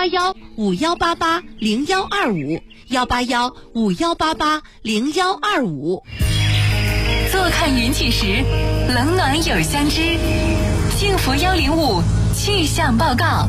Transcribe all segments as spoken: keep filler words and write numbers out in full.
八幺五幺八八零幺二五，幺八幺五幺八八零幺二五。 坐看云起时，冷暖有相知。幸福幺零五气象报告。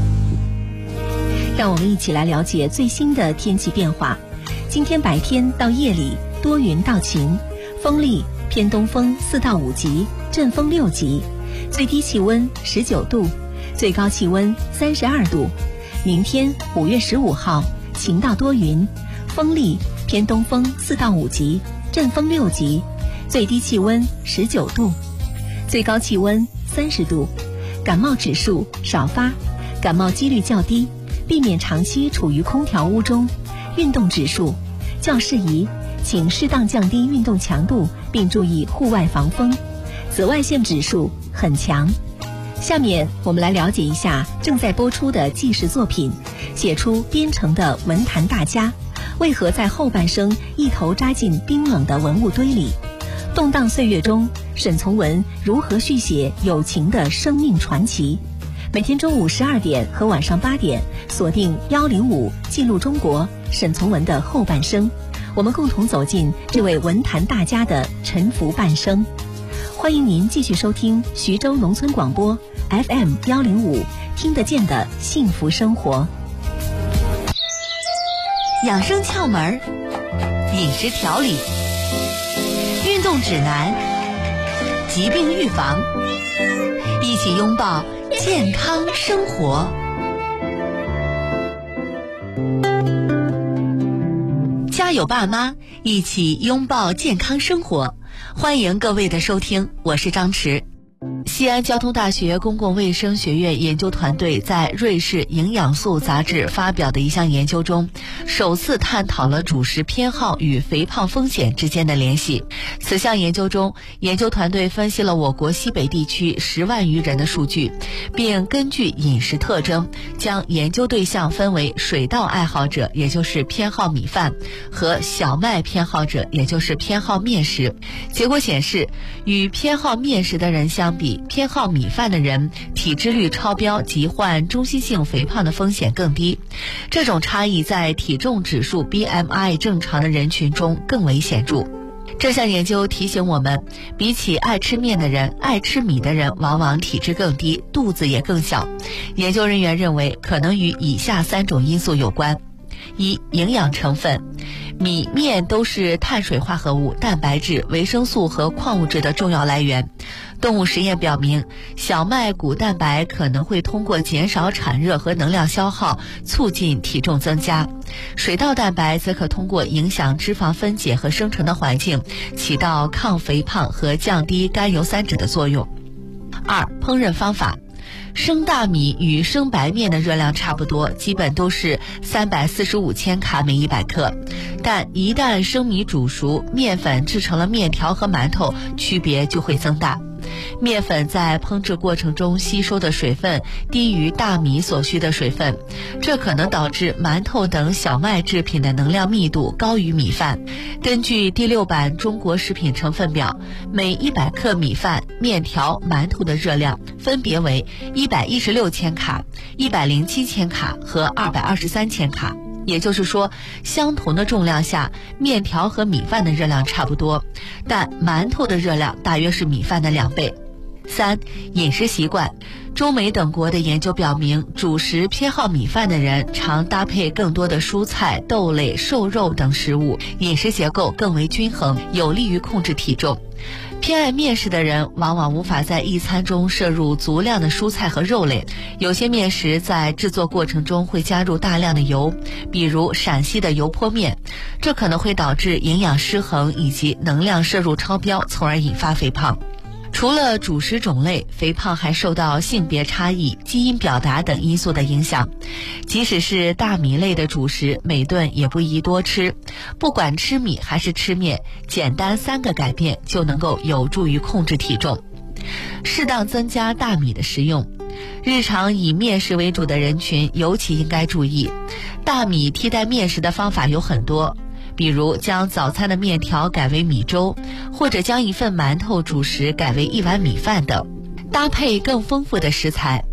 让我们一起来了解最新的天气变化。今天白天到夜里多云到晴，风力偏东风四到五级，阵风六级，最低气温十九度，最高气温三十二度。明天五月十五号晴到多云，风力偏东风四到五级，阵风六级，最低气温十九度，最高气温三十度。感冒指数少发，感冒几率较低，避免长期处于空调屋中。运动指数较适宜，请适当降低运动强度，并注意户外防风。紫外线指数很强。下面我们来了解一下正在播出的纪实作品，写出边城的文坛大家为何在后半生一头扎进冰冷的文物堆里。动荡岁月中，沈从文如何续写友情的生命传奇。每天中午十二点和晚上八点，锁定幺零五记录中国沈从文的后半生，我们共同走进这位文坛大家的沉浮半生。欢迎您继续收听徐州农村广播 F M 幺零五，听得见的幸福生活。 养生窍门、饮食调理、运动指南、疾病预防，一起拥抱健康生活。家有爸妈，一起拥抱健康生活。欢迎各位的收听，我是张弛。西安交通大学公共卫生学院研究团队在瑞士营养素杂志发表的一项研究中，首次探讨了主食偏好与肥胖风险之间的联系。此项研究中，研究团队分析了我国西北地区十万余人的数据，并根据饮食特征，将研究对象分为水稻爱好者，也就是偏好米饭，和小麦偏好者，也就是偏好面食。结果显示，与偏好面食的人相比，偏好米饭的人体脂率超标及患中心性肥胖的风险更低。这种差异在体重指数 B M I 正常的人群中更为显著。这项研究提醒我们，比起爱吃面的人，爱吃米的人往往体质更低，肚子也更小。研究人员认为，可能与以下三种因素有关。一、营养成分。米、面都是碳水化合物、蛋白质、维生素和矿物质的重要来源。动物实验表明，小麦谷蛋白可能会通过减少产热和能量消耗，促进体重增加。水稻蛋白则可通过影响脂肪分解和生成的环境，起到抗肥胖和降低甘油三酯的作用。二、烹饪方法。生大米与生白面的热量差不多，基本都是三百四十五千卡每一百克。但一旦生米煮熟，面粉制成了面条和馒头，区别就会增大。面粉在烹制过程中吸收的水分低于大米所需的水分，这可能导致馒头等小麦制品的能量密度高于米饭。根据第六版中国食品成分表，每一百克米饭、面条、馒头的热量分别为一百一十六千卡、一百零七千卡和二百二十三千卡。也就是说，相同的重量下，面条和米饭的热量差不多，但馒头的热量大约是米饭的两倍。三、饮食习惯。中美等国的研究表明，主食偏好米饭的人常搭配更多的蔬菜、豆类、瘦肉等食物，饮食结构更为均衡，有利于控制体重。偏爱面食的人往往无法在一餐中摄入足量的蔬菜和肉类，有些面食在制作过程中会加入大量的油，比如陕西的油泼面，这可能会导致营养失衡以及能量摄入超标，从而引发肥胖。除了主食种类，肥胖还受到性别差异、基因表达等因素的影响。即使是大米类的主食，每顿也不宜多吃。不管吃米还是吃面，简单三个改变就能够有助于控制体重。适当增加大米的食用。日常以面食为主的人群尤其应该注意，大米替代面食的方法有很多，比如将早餐的面条改为米粥，或者将一份馒头主食改为一碗米饭等，搭配更丰富的食材。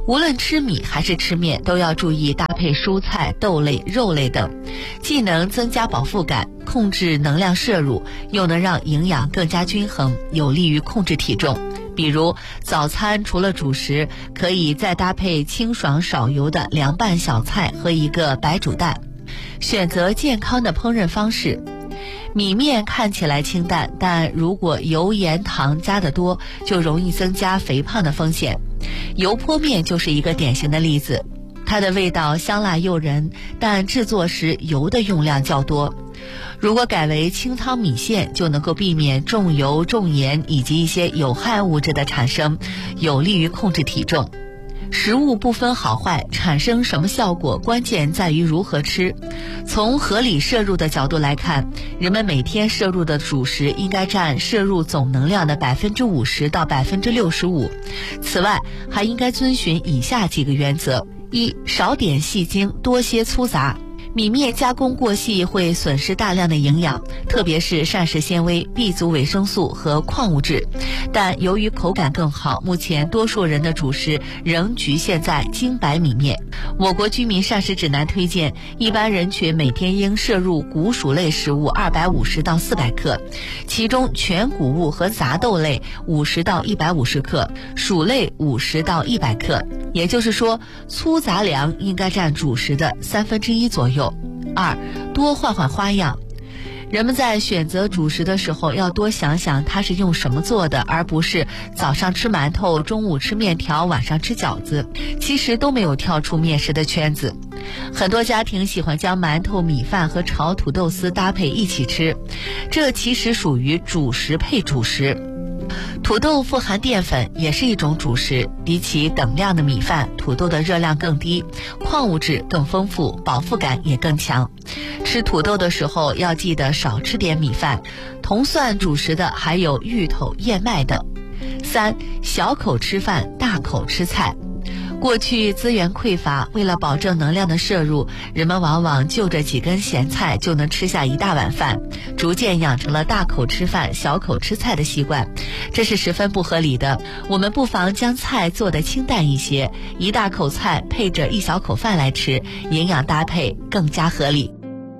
无论吃米还是吃面，都要注意搭配蔬菜、豆类、肉类等，既能增加饱腹感，控制能量摄入，又能让营养更加均衡，有利于控制体重。比如早餐除了主食，可以再搭配清爽少油的凉拌小菜和一个白煮蛋。选择健康的烹饪方式，米面看起来清淡，但如果油盐糖加得多，就容易增加肥胖的风险。油泼面就是一个典型的例子，它的味道香辣诱人，但制作时油的用量较多。如果改为清汤米线，就能够避免重油重盐以及一些有害物质的产生，有利于控制体重。食物不分好坏，产生什么效果，关键在于如何吃。从合理摄入的角度来看，人们每天摄入的主食应该占摄入总能量的百分之五十到百分之六十五。此外，还应该遵循以下几个原则：一、少点细精，多些粗杂。米面加工过细会损失大量的营养，特别是膳食纤维、B 族维生素和矿物质。但由于口感更好，目前多数人的主食仍局限在精白米面。我国居民膳食指南推荐，一般人群每天应摄入谷薯类食物二百五十到四百克，其中全谷物和杂豆类五十到一百五十克，薯类五十到一百克。也就是说，粗杂粮应该占主食的三分之一左右。二、多换换花样。人们在选择主食的时候，要多想想它是用什么做的，而不是早上吃馒头，中午吃面条，晚上吃饺子，其实都没有跳出面食的圈子。很多家庭喜欢将馒头、米饭和炒土豆丝搭配一起吃，这其实属于主食配主食。土豆富含淀粉，也是一种主食，比起等量的米饭，土豆的热量更低，矿物质更丰富，饱腹感也更强。吃土豆的时候要记得少吃点米饭，同算主食的还有芋头、燕麦等。三、小口吃饭，大口吃菜。过去资源匮乏，为了保证能量的摄入，人们往往就着几根咸菜就能吃下一大碗饭，逐渐养成了大口吃饭、小口吃菜的习惯，这是十分不合理的。我们不妨将菜做得清淡一些，一大口菜配着一小口饭来吃，营养搭配更加合理。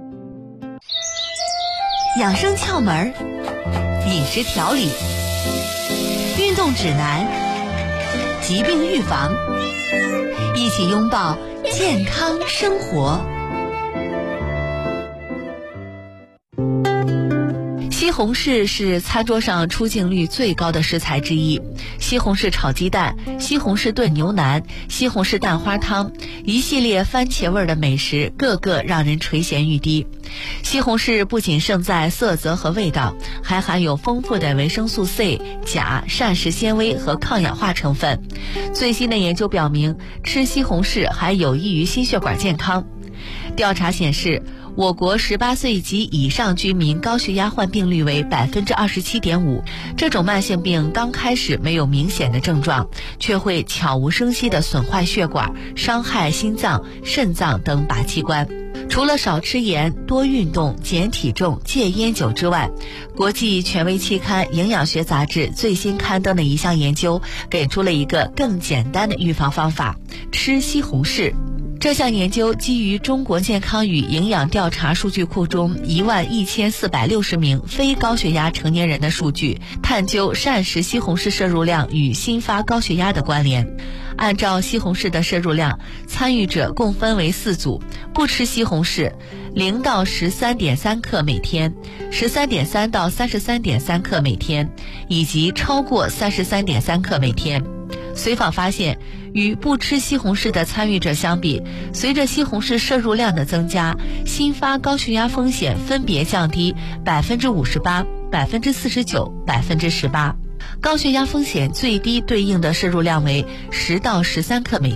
养生窍门，饮食调理，运动指南，疾病预防，一起拥抱健康生活。西红柿是餐桌上出镜率最高的食材之一，西红柿炒鸡蛋、西红柿炖牛腩、西红柿蛋花汤，一系列番茄味的美食，个个让人垂涎欲滴。西红柿不仅胜在色泽和味道，还含有丰富的维生素 C、钾、膳食纤维和抗氧化成分。最新的研究表明，吃西红柿还有益于心血管健康。调查显示，我国十八岁及以上居民高血压患病率为 百分之二十七点五。 这种慢性病刚开始没有明显的症状，却会悄无声息地损坏血管，伤害心脏、肾脏等靶器官。除了少吃盐、多运动、减体重、戒烟酒之外，国际权威期刊《营养学杂志》最新刊登的一项研究，给出了一个更简单的预防方法：吃西红柿。这项研究基于中国健康与营养调查数据库中一万一千四百六十名非高血压成年人的数据，探究膳食西红柿摄入量与新发高血压的关联。按照西红柿的摄入量，参与者共分为四组：不吃西红柿零到十三点三克每天，十三点三到三十三点三克每天，以及超过三十三点三克每天。随访发现，与不吃西红柿的参与者相比，随着西红柿摄入量的增加，新发高血压风险分别降低 百分之五十八、百分之四十九、百分之十八。高血压风险最低对应的摄入量为十到十三克每天。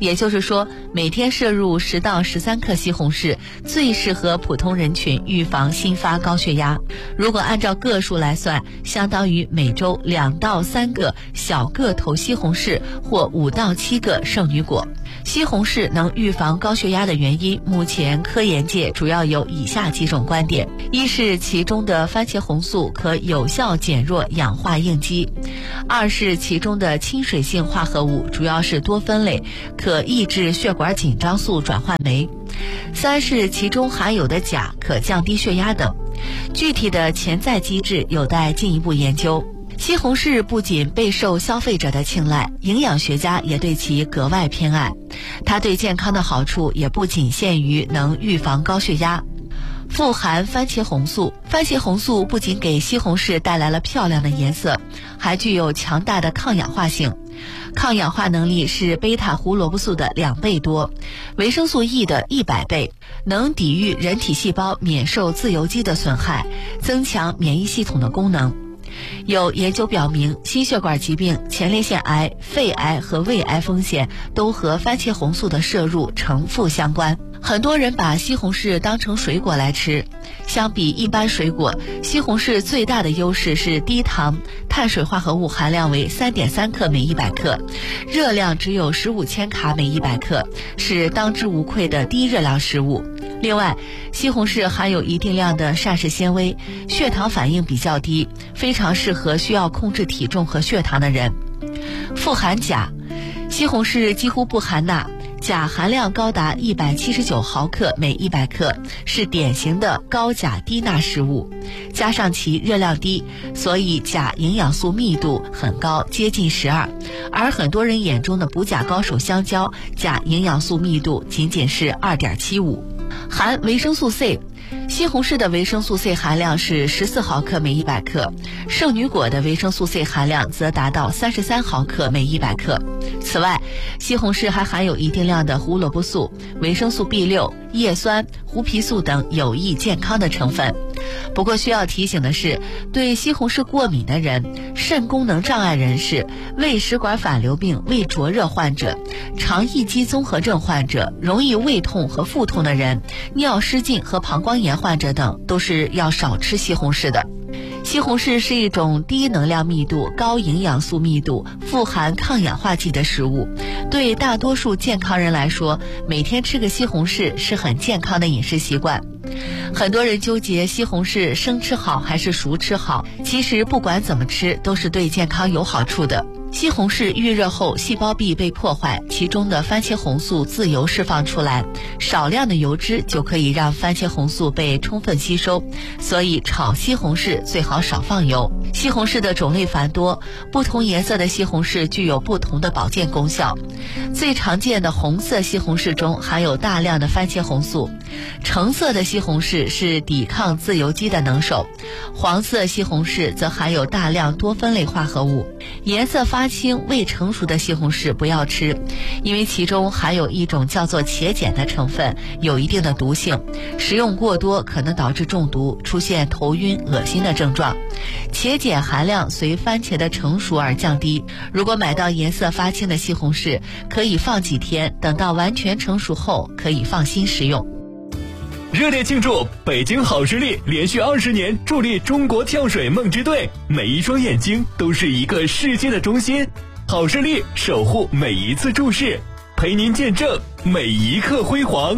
也就是说，每天摄入十到十三克西红柿，最适合普通人群预防新发高血压。如果按照个数来算，相当于每周两到三个小个头西红柿或五到七个圣女果。西红柿能预防高血压的原因，目前科研界主要有以下几种观点：一是其中的番茄红素可有效减弱氧化应激；二是其中的亲水性化合物主要是多酚类，可抑制血管紧张素转换酶；三是其中含有的钾可降低血压等。具体的潜在机制有待进一步研究。西红柿不仅备受消费者的青睐，营养学家也对其格外偏爱。它对健康的好处也不仅限于能预防高血压。富含番茄红素，番茄红素不仅给西红柿带来了漂亮的颜色，还具有强大的抗氧化性。抗氧化能力是贝塔胡萝卜素的两倍多，维生素 E 的一百倍，能抵御人体细胞免受自由基的损害，增强免疫系统的功能。有研究表明，心血管疾病、前列腺癌、肺癌和胃癌风险都和番茄红素的摄入呈负相关。很多人把西红柿当成水果来吃，相比一般水果，西红柿最大的优势是低糖，碳水化合物含量为 三点三克每一百克，热量只有十五千卡每一百克，是当之无愧的低热量食物。另外，西红柿含有一定量的膳食纤维，血糖反应比较低，非常适合需要控制体重和血糖的人。富含钾，西红柿几乎不含钠，钾含量高达一百七十九毫克每一百克，是典型的高钾低钠食物。加上其热量低，所以钾营养素密度很高，接近十二。而很多人眼中的补钾高手香蕉，钾营养素密度仅仅是 二点七五。含维生素 C， 西红柿的维生素 C 含量是十四毫克每一百克，圣女果的维生素 C 含量则达到三十三毫克每一百克。此外，西红柿还含有一定量的胡萝卜素、维生素 B 六、叶酸、胡皮素等有益健康的成分。不过需要提醒的是，对西红柿过敏的人、肾功能障碍人士、胃食管反流病、胃灼热患者、肠易激综合症患者、容易胃痛和腹痛的人、尿失禁和膀胱炎患者等都是要少吃西红柿的。西红柿是一种低能量密度、高营养素密度、富含抗氧化剂的食物。对大多数健康人来说，每天吃个西红柿是很健康的饮食习惯。很多人纠结西红柿生吃好还是熟吃好，其实不管怎么吃都是对健康有好处的。西红柿预热后，细胞壁被破坏，其中的番茄红素自由释放出来，少量的油脂就可以让番茄红素被充分吸收，所以炒西红柿最好少放油。西红柿的种类繁多，不同颜色的西红柿具有不同的保健功效。最常见的红色西红柿中含有大量的番茄红素，橙色的西红柿是抵抗自由基的能手，黄色西红柿则含有大量多酚类化合物。颜色发青未成熟的西红柿不要吃，因为其中含有一种叫做茄碱的成分，有一定的毒性，食用过多可能导致中毒，出现头晕、恶心的症状。茄碱含量随番茄的成熟而降低，如果买到颜色发青的西红柿，可以放几天，等到完全成熟后可以放心食用。 热烈庆祝北京好视力连续二十年助力中国跳水梦之队，每一双眼睛都是一个世界的中心，好视力守护每一次注视，陪您见证每一刻辉煌。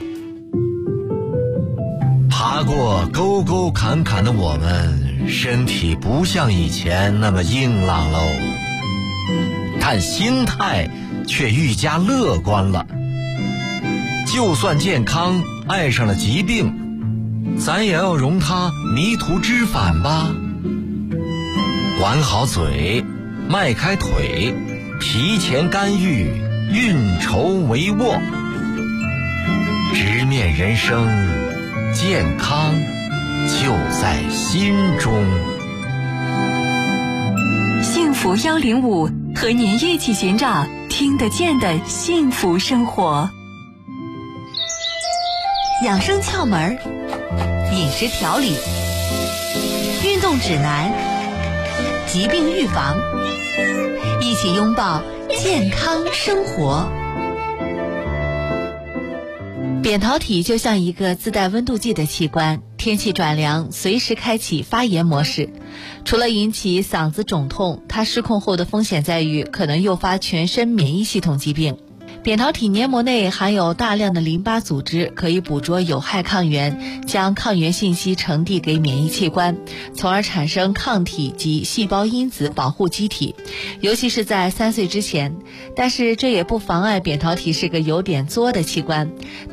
爬过沟沟坎坎的我们，身体不像以前那么硬朗喽，但心态却愈加乐观了。就算健康爱上了疾病，咱也要容它迷途知返吧。管好嘴，迈开腿，提前干预，运筹帷幄，直面人生，健康就在心中。 幸福一零五和您一起寻找听得见的幸福生活。 养生窍门、饮食调理、运动指南、疾病预防，一起拥抱健康生活。 扁桃体就像一个自带温度计的器官，天气转凉，随时开启发炎模式。除了引起嗓子肿痛，它失控后的风险在于可能诱发全身免疫系统疾病。扁桃体黏膜内含有大量的淋巴组织，可以捕捉有害抗原，将抗原信息传递给免疫器官，从而产生抗体及细胞因子保护机体，尤其是在三岁之前。但是这也不妨碍扁桃体是个有点作的器官，